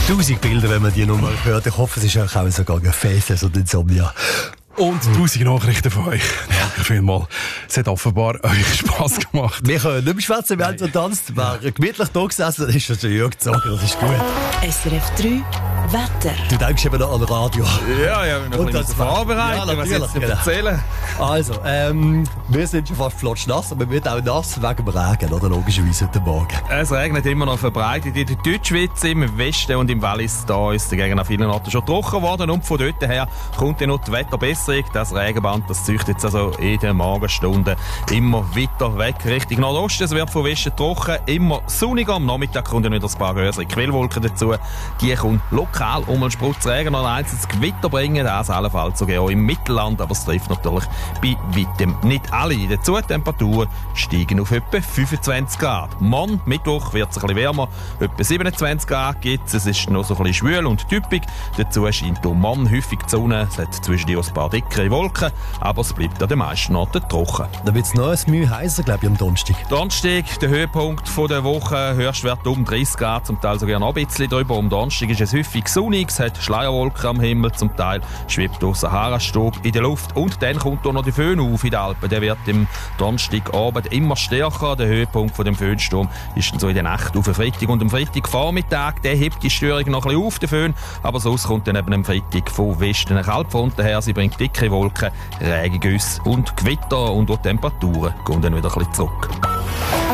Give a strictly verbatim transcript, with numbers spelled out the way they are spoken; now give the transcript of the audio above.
Tausend Bilder, wenn man die Nummer hört. Ich hoffe, es ist auch sogar ein Faces und Insomnia. Und tausend Nachrichten von euch. Danke vielmals. Es hat offenbar euch Spass gemacht. Wir können nicht mehr schwätzen, wir haben getanzt. Wir waren gemütlich da gesessen, dann ist schon der Jörg gezogen, das ist gut. S R F drei Wetter. Du denkst eben noch an Radio. Ja, ja, wir noch ein bisschen vorbereitet, ja, was ich jetzt nicht erzählen. Also, ähm, wir sind schon fast flotschnass, aber wir sind auch nass wegen dem Regen, oder? Logischerweise heute Morgen. Es regnet immer noch verbreitet in der Deutschschweiz, im Westen und im Wallis. Da ist dagegen an vielen Orten schon trocken geworden und von dort her kommt dann noch die Wetterbesserung. Das Regenband, das zieht jetzt also in den Morgenstunden immer weiter weg Richtung Nordosten. Es wird von Westen trocken, immer sonniger. Am Nachmittag kommen dann wieder ein paar größere Quellwolken dazu. Die kommen lokal um einen Sprutz Regen oder ein einzelnes Gewitter bringen. Das allenfalls sogar auch im Mittelland, aber es trifft natürlich bei weitem nicht alle. Die Temperaturen steigen auf etwa fünfundzwanzig Grad. Morgen, Mittwoch, wird es ein bisschen wärmer. Etwa siebenundzwanzig Grad gibt es. Es ist noch so ein bisschen schwül und typisch. Dazu scheint am Morgen häufig die Sonne. Es hat zwischendurch ein paar dickere Wolken, aber es bleibt an den meisten Orten trocken. Dann wird es noch ein Mühe heißer, glaube ich, am Donnerstag. Donnerstag, der Höhepunkt der Woche, Höchstwert um dreißig Grad, zum Teil sogar noch ein bisschen drüber. Am Donnerstag ist es häufig sonnig, es hat Schleierwolken am Himmel, zum Teil schwebt durch Sahara-Staub in der Luft und dann kommt auch noch der Föhn auf in den Alpen. Der wird im Donnerstagabend immer stärker. Der Höhepunkt von dem Föhnsturm ist dann so in der Nacht auf den Freitag und am Freitagvormittag. Der hebt die Störung noch ein bisschen auf, den Föhn, aber sonst kommt dann eben am Freitag von Westen eine Kaltfront daher. Sie bringt dicke Wolken, Regengüsse und Gewitter und auch die Temperaturen gehen dann wieder ein bisschen zurück.